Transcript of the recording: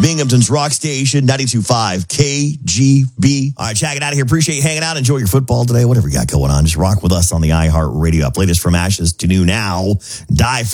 Binghamton's Rock Station, 92.5 KGB. All right, check it out of here. Appreciate you hanging out. Enjoy your football today. Whatever you got going on, just rock with us on the iHeart Radio app. Latest from ashes to new now. Die for